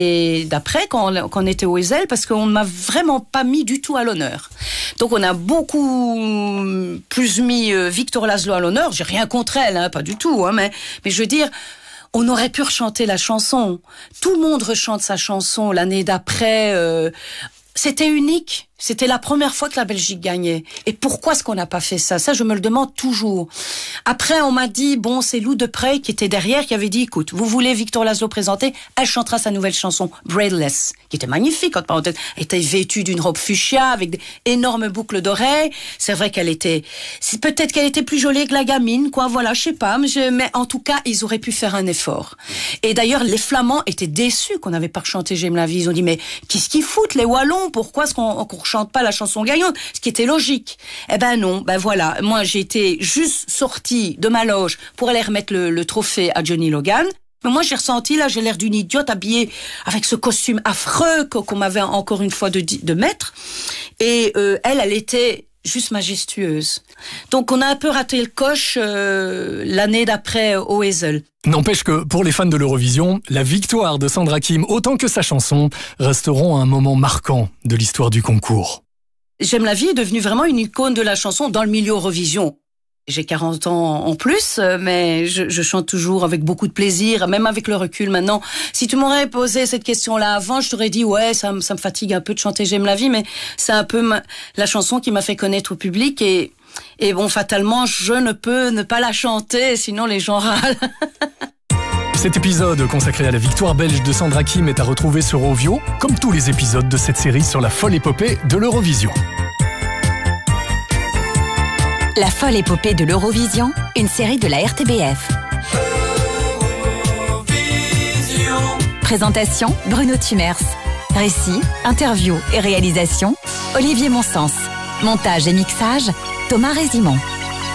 Et d'après, quand on était au Ezel, parce qu'on ne m'a vraiment pas mis du tout à l'honneur. Donc on a beaucoup plus mis Victor Laszlo à l'honneur. J'ai rien contre elle, hein, pas du tout. Hein, mais je veux dire, on aurait pu rechanter la chanson. Tout le monde rechante sa chanson l'année d'après. C'était unique. C'était la première fois que la Belgique gagnait. Et pourquoi est-ce qu'on n'a pas fait ça? Ça, je me le demande toujours. Après, on m'a dit, bon, c'est Lou Deprey qui était derrière, qui avait dit, écoute, vous voulez Victor Laszlo présenter? Elle chantera sa nouvelle chanson, Braidless, qui était magnifique, entre parenthèses. Elle était vêtue d'une robe fuchsia, avec d'énormes boucles d'oreilles. C'est vrai peut-être qu'elle était plus jolie que la gamine, quoi, voilà, je sais pas. Mais en tout cas, ils auraient pu faire un effort. Et d'ailleurs, les Flamands étaient déçus qu'on n'avait pas chanté J'aime la vie. Ils ont dit, mais qu'est-ce qu'ils foutent, les Wallons? Pourquoi est-ce qu'on chante pas la chanson gagnante, ce qui était logique. Eh ben non, ben voilà, moi j'étais juste sortie de ma loge pour aller remettre le trophée à Johnny Logan. Mais moi j'ai ressenti, là j'ai l'air d'une idiote habillée avec ce costume affreux qu'on m'avait encore une fois de mettre. Et elle était juste majestueuse. Donc on a un peu raté le coche l'année d'après au Ezel. N'empêche que, pour les fans de l'Eurovision, la victoire de Sandra Kim, autant que sa chanson, resteront un moment marquant de l'histoire du concours. J'aime la vie est devenue vraiment une icône de la chanson dans le milieu Eurovision. J'ai 40 ans en plus, mais je chante toujours avec beaucoup de plaisir, même avec le recul maintenant. Si tu m'aurais posé cette question-là avant, je t'aurais dit ouais, ça me fatigue un peu de chanter J'aime la vie, mais c'est un peu la chanson qui m'a fait connaître au public et bon, fatalement, je ne peux ne pas la chanter, sinon les gens râlent. Cet épisode consacré à la victoire belge de Sandra Kim est à retrouver sur Ovio, comme tous les épisodes de cette série sur la folle épopée de l'Eurovision. La folle épopée de l'Eurovision, une série de la RTBF. Eurovision. Présentation, Bruno Tumers. Récit, interview et réalisation, Olivier Monsens. Montage et mixage, Thomas Résimond.